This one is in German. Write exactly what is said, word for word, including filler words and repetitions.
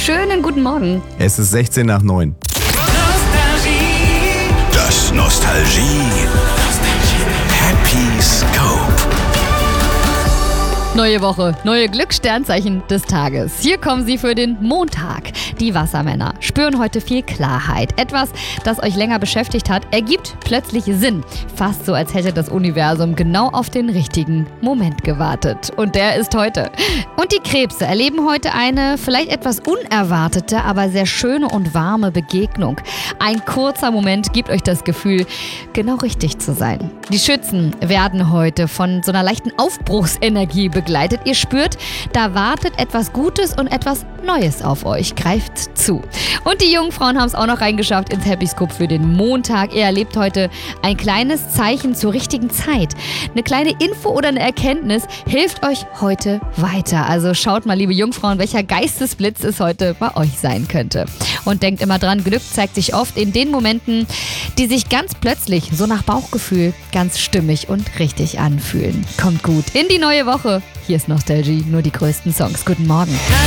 Schönen guten Morgen. Es ist sechzehn nach neun. Das Nostalgie Happy Scope. Neue Woche, neue Glückssternzeichen des Tages. Hier kommen sie für den Montag. Die Wassermänner spüren heute viel Klarheit. Etwas, das euch länger beschäftigt hat, ergibt plötzlich Sinn. Fast so, als hätte das Universum genau auf den richtigen Moment gewartet. Und der ist heute. Und die Krebse erleben heute eine vielleicht etwas unerwartete, aber sehr schöne und warme Begegnung. Ein kurzer Moment gibt euch das Gefühl, genau richtig zu sein. Die Schützen werden heute von so einer leichten Aufbruchsenergie begleitet. Ihr spürt, da wartet etwas Gutes und etwas Neues auf euch. Greift zu. Und die Jungfrauen haben es auch noch reingeschafft ins Happy Scope für den Montag. Ihr erlebt heute ein kleines Zeichen zur richtigen Zeit. Eine kleine Info oder eine Erkenntnis hilft euch heute weiter. Also schaut mal, liebe Jungfrauen, welcher Geistesblitz es heute bei euch sein könnte. Und denkt immer dran, Glück zeigt sich oft in den Momenten, die sich ganz plötzlich, so nach Bauchgefühl, ganz stimmig und richtig anfühlen. Kommt gut in die neue Woche. Hier ist Nostalgie, nur die größten Songs. Guten Morgen.